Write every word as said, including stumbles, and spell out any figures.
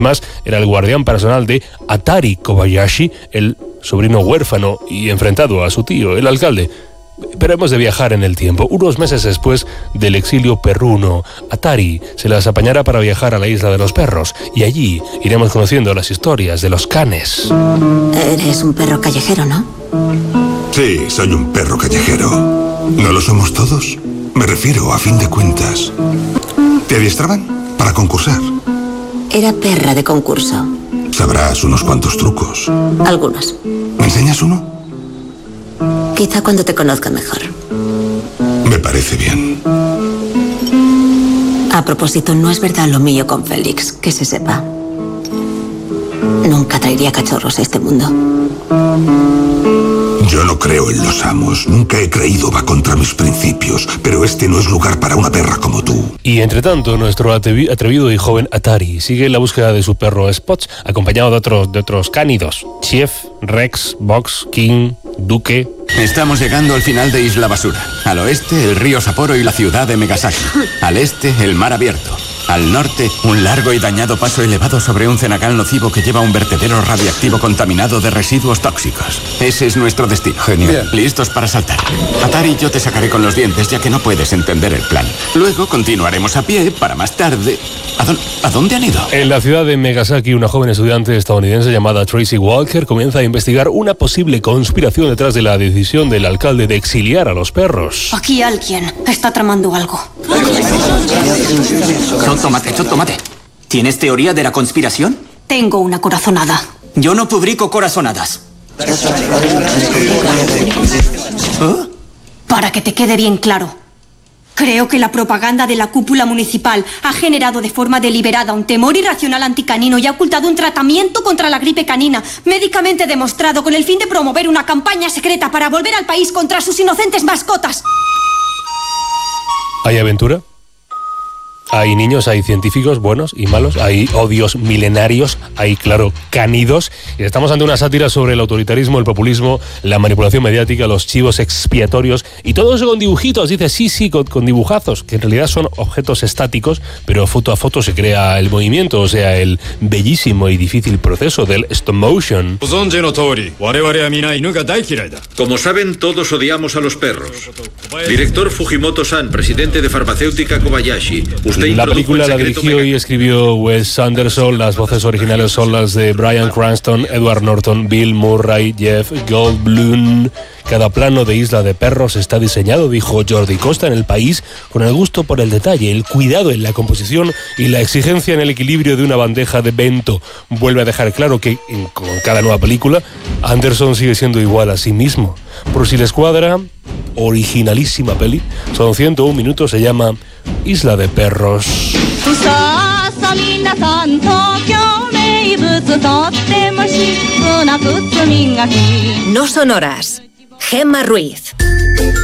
Además, era el guardián personal de Atari Kobayashi, el sobrino huérfano y enfrentado a su tío, el alcalde. Pero hemos de viajar en el tiempo. Unos meses después del exilio perruno, Atari se las apañará para viajar a la isla de los perros, y allí iremos conociendo las historias de los canes. Eres un perro callejero, ¿no? Sí, soy un perro callejero. ¿No lo somos todos? Me refiero, a fin de cuentas. ¿Te adiestraban? Para concursar. Era perra de concurso. Sabrás unos cuantos trucos. Algunos. ¿Me enseñas uno? Quizá cuando te conozca mejor. Me parece bien. A propósito, no es verdad lo mío con Félix, que se sepa. Nunca traería cachorros a este mundo. Yo no creo en los amos. Nunca he creído, va contra mis principios. Pero este no es lugar para una perra como tú. Y entre tanto, nuestro atrevido y joven Atari sigue la búsqueda de su perro Spots, acompañado de otros, de otros cánidos: Chief, Rex, Box, King, Duque. Estamos llegando al final de Isla Basura. Al oeste, el río Sapporo y la ciudad de Megasaki. Al este, el mar abierto. Al norte, un largo y dañado paso elevado sobre un cenagal nocivo que lleva un vertedero radiactivo contaminado de residuos tóxicos. Ese es nuestro destino. Genial. Bien. Listos para saltar. Atari, yo te sacaré con los dientes, ya que no puedes entender el plan. Luego continuaremos a pie para más tarde. ¿A, dó- ¿A dónde han ido? En la ciudad de Megasaki, una joven estudiante estadounidense llamada Tracy Walker comienza a investigar una posible conspiración detrás de la decisión del alcalde de exiliar a los perros. Aquí alguien está tramando algo. Chottomate, chottomate. ¿Tienes teoría de la conspiración? Tengo una corazonada. Yo no publico corazonadas. ¿Oh? Para que te quede bien claro. Creo que la propaganda de la cúpula municipal ha generado de forma deliberada un temor irracional anticanino y ha ocultado un tratamiento contra la gripe canina, médicamente demostrado con el fin de promover una campaña secreta para volver al país contra sus inocentes mascotas. ¿Hay aventura? Hay niños, hay científicos buenos y malos, hay odios milenarios, hay, claro, cánidos. Y estamos ante una sátira sobre el autoritarismo, el populismo, la manipulación mediática, los chivos expiatorios, y todo eso con dibujitos. Dice, sí, sí, con, con dibujazos, que en realidad son objetos estáticos, pero foto a foto se crea el movimiento, o sea, el bellísimo y difícil proceso del stop motion. Como saben, todos odiamos a los perros. Director Fujimoto-san, presidente de farmacéutica Kobayashi. Usted La película la dirigió y escribió Wes Anderson. Las voces originales son las de Bryan Cranston, Edward Norton, Bill Murray, Jeff Goldblum. Cada plano de Isla de Perros está diseñado, dijo Jordi Costa en El País, con el gusto por el detalle, el cuidado en la composición y la exigencia en el equilibrio de una bandeja de bento. Vuelve a dejar claro que, en, con cada nueva película, Anderson sigue siendo igual a sí mismo. Por si les cuadra, originalísima peli, son ciento un minutos, se llama Isla de Perros. No son horas. Gemma Ruiz.